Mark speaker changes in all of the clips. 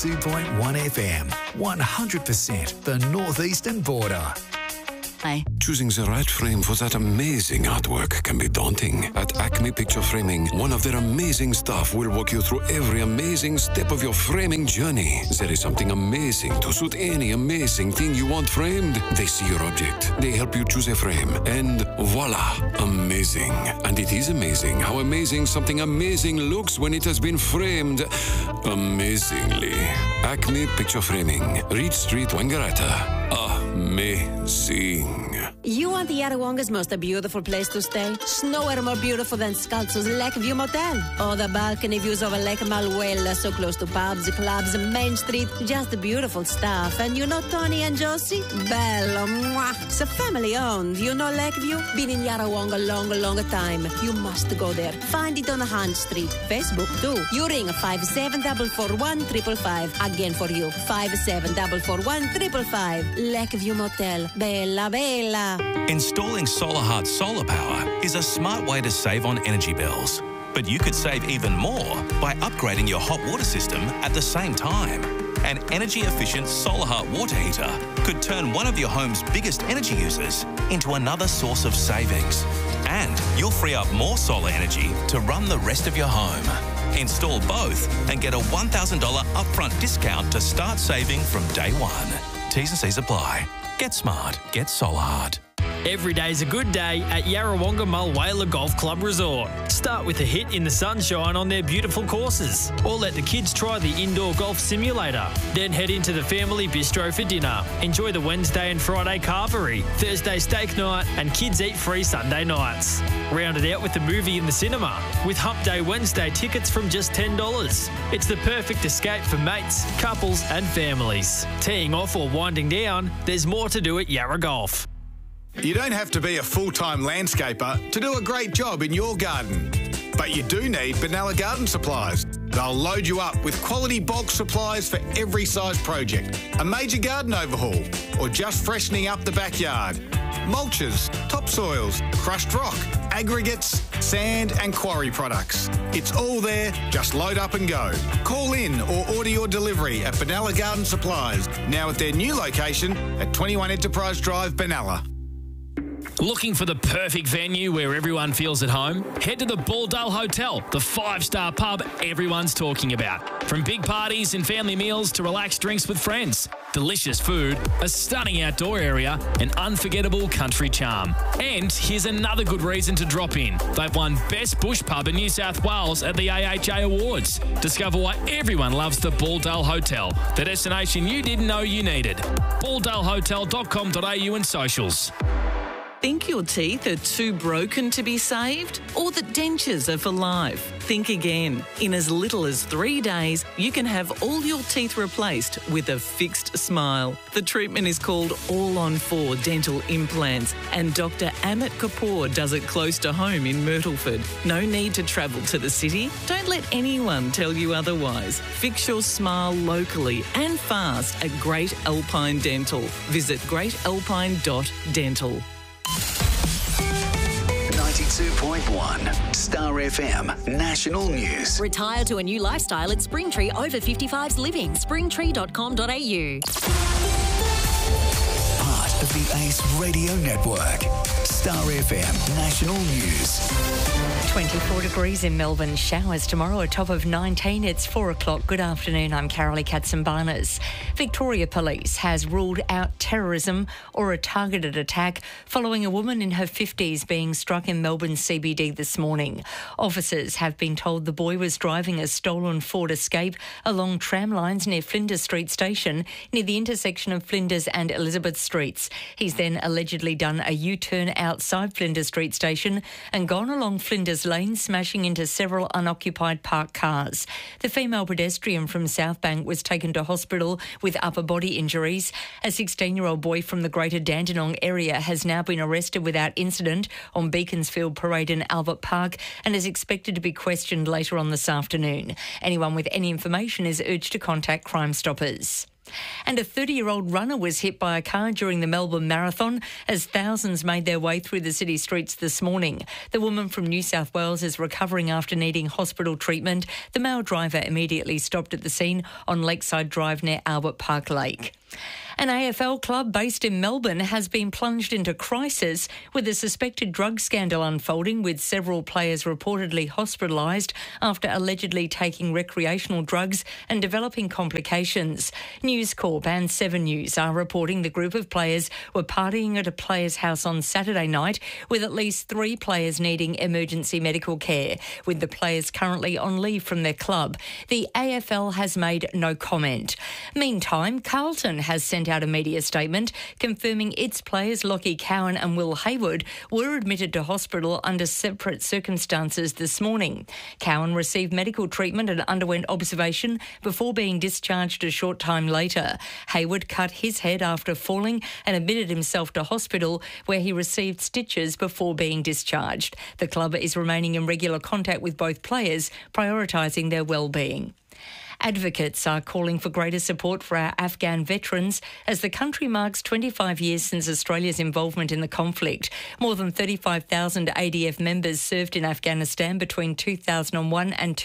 Speaker 1: 92.1 FM, 100% the northeastern border.
Speaker 2: Choosing the right frame for that amazing artwork can be daunting. At Acme Picture Framing, one of their amazing staff will walk you through every amazing step of your framing journey. There is something amazing to suit any amazing thing you want framed. They see your object, they help you choose a frame, and voila, amazing. And it is amazing how amazing something amazing looks when it has been framed amazingly. Acme Picture Framing, Reed Street, Wangaratta. Amazing.
Speaker 3: You want the Yarrawonga's most beautiful place to stay? Nowhere more beautiful than Scalzo's Lakeview Motel. Oh, the balcony views over Lake Malwella, so close to pubs, clubs, Main Street. Just beautiful stuff. And you know Tony and Josie? Bello, mwah. It's a family owned. You know Lakeview? Been in Yarrawonga long time. You must go there. Find it on Hunt Street. Facebook too. You ring 57441555. Again for you. 57441555. Lakeview Motel. Bella, bella.
Speaker 4: Installing SolarHeart solar power is a smart way to save on energy bills. But you could save even more by upgrading your hot water system at the same time. An energy-efficient SolarHeart water heater could turn one of your home's biggest energy users into another source of savings. And you'll free up more solar energy to run the rest of your home. Install both and get a $1,000 upfront discount to start saving from day one. T's and C's apply. Get smart. Get SolarHeart.
Speaker 5: Every day's a good day at Yarrawonga Mulwala Golf Club Resort. Start with a hit in the sunshine on their beautiful courses, or let the kids try the indoor golf simulator. Then head into the family bistro for dinner. Enjoy the Wednesday and Friday carvery, Thursday steak night, and kids eat free Sunday nights. Round it out with a movie in the cinema, with Hump Day Wednesday tickets from just $10. It's the perfect escape for mates, couples and families. Teeing off or winding down, there's more to do at Yarra Golf.
Speaker 6: You don't have to be a full-time landscaper to do a great job in your garden. But you do need Benalla Garden Supplies. They'll load you up with quality bulk supplies for every size project. A major garden overhaul, or just freshening up the backyard. Mulches, topsoils, crushed rock, aggregates, sand and quarry products. It's all there, just load up and go. Call in or order your delivery at Benalla Garden Supplies, now at their new location at 21 Enterprise Drive, Benalla.
Speaker 5: Looking for the perfect venue where everyone feels at home? Head to the Balldale Hotel, the 5-star pub everyone's talking about. From big parties and family meals to relaxed drinks with friends, delicious food, a stunning outdoor area, and unforgettable country charm. And here's another good reason to drop in. They've won Best Bush Pub in New South Wales at the AHA Awards. Discover why everyone loves the Balldale Hotel, the destination you didn't know you needed. balldalehotel.com.au and socials.
Speaker 7: Think your teeth are too broken to be saved? Or that dentures are for life? Think again. In as little as 3 days, you can have all your teeth replaced with a fixed smile. The treatment is called All-on-4 Dental Implants, and Dr. Amit Kapoor does it close to home in Myrtleford. No need to travel to the city. Don't let anyone tell you otherwise. Fix your smile locally and fast at Great Alpine Dental. Visit greatalpine.dental.
Speaker 1: 92.1 Star FM National News.
Speaker 3: Retire to a new lifestyle at Springtree Over 55s Living. Springtree.com.au.
Speaker 1: Part of the Ace Radio Network. Star FM National News.
Speaker 8: 24 degrees in Melbourne. Showers tomorrow, a top of 19. It's 4 o'clock. Good afternoon. I'm Carolee Katsimbarnas. Victoria Police has ruled out terrorism or a targeted attack following a woman in her 50s being struck in Melbourne CBD this morning. Officers have been told the boy was driving a stolen Ford Escape along tram lines near Flinders Street Station, near the intersection of Flinders and Elizabeth Streets. He's then allegedly done a U-turn outside Flinders Street Station and gone along Flinders Lane, smashing into several unoccupied parked cars. The female pedestrian from Southbank was taken to hospital with upper body injuries. A 16-year-old boy from the Greater Dandenong area has now been arrested without incident on Beaconsfield Parade in Albert Park and is expected to be questioned later on this afternoon. Anyone with any information is urged to contact Crime Stoppers. And a 30-year-old runner was hit by a car during the Melbourne Marathon as thousands made their way through the city streets this morning. The woman from New South Wales is recovering after needing hospital treatment. The male driver immediately stopped at the scene on Lakeside Drive near Albert Park Lake. An AFL club based in Melbourne has been plunged into crisis with a suspected drug scandal unfolding, with several players reportedly hospitalised after allegedly taking recreational drugs and developing complications. News Corp and 7 News are reporting the group of players were partying at a player's house on Saturday night, with at least 3 players needing emergency medical care, with the players currently on leave from their club. The AFL has made no comment. Meantime, Carlton has sent out a media statement confirming its players Lachie Cowan and Will Hayward were admitted to hospital under separate circumstances this morning. Cowan received medical treatment and underwent observation before being discharged a short time later. Hayward cut his head after falling and admitted himself to hospital, where he received stitches before being discharged. The club is remaining in regular contact with both players, prioritising their well-being. Advocates are calling for greater support for our Afghan veterans as the country marks 25 years since Australia's involvement in the conflict. More than 35,000 ADF members served in Afghanistan between 2001 and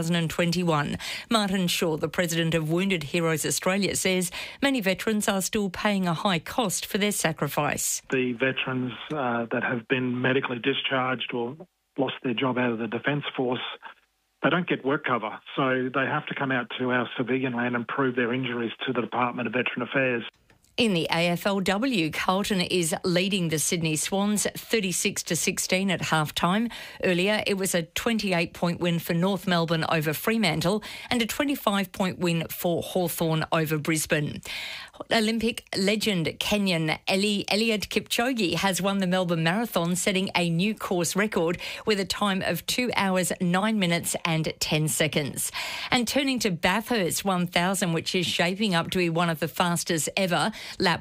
Speaker 8: 2021. Martin Shaw, the president of Wounded Heroes Australia, says many veterans are still paying a high cost for their sacrifice.
Speaker 9: The veterans that have been medically discharged or lost their job out of the Defence Force, they don't get work cover, so they have to come out to our civilian land and prove their injuries to the Department of Veteran Affairs.
Speaker 8: In the AFLW, Carlton is leading the Sydney Swans 36-16 at half-time. Earlier, it was a 28-point win for North Melbourne over Fremantle and a 25-point win for Hawthorn over Brisbane. Olympic legend Kenyan Eliud Kipchoge has won the Melbourne Marathon, setting a new course record with a time of 2 hours, 9 minutes and 10 seconds. And turning to Bathurst 1000, which is shaping up to be one of the fastest ever, lap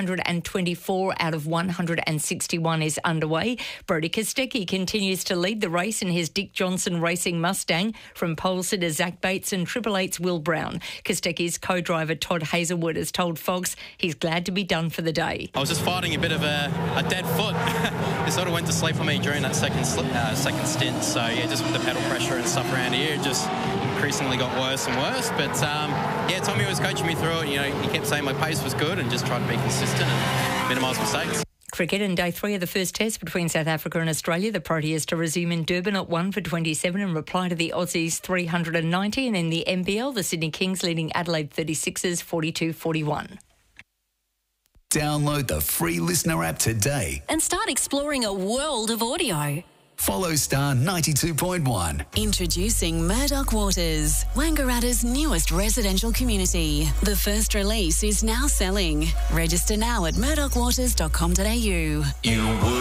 Speaker 8: 124 out of 161 is underway. Brodie Kostecki continues to lead the race in his Dick Johnson Racing Mustang from pole sitter Zach Bates and Triple Eight's Will Brown. Kostecki's co-driver Todd Hazelwood has told Fox he's glad to be done for the day.
Speaker 10: I was just fighting a bit of a dead foot. It sort of went to sleep for me during that second stint. So, yeah, just with the pedal pressure and stuff around here, it just increasingly got worse and worse. But, yeah, Tommy was coaching me through it. You know, he kept saying my pace was good and just tried to be consistent and minimise mistakes.
Speaker 8: Cricket in day 3 of the first test between South Africa and Australia. The Proteas is to resume in Durban at 1 for 27 in reply to the Aussies 390. And in the NBL, the Sydney Kings leading Adelaide 36ers 42-41.
Speaker 1: Download the free Listener app today
Speaker 11: and start exploring a world of audio.
Speaker 1: Follow Star 92.1.
Speaker 11: Introducing Murdoch Waters, Wangaratta's newest residential community. The first release is now selling. Register now at murdochwaters.com.au.
Speaker 1: You would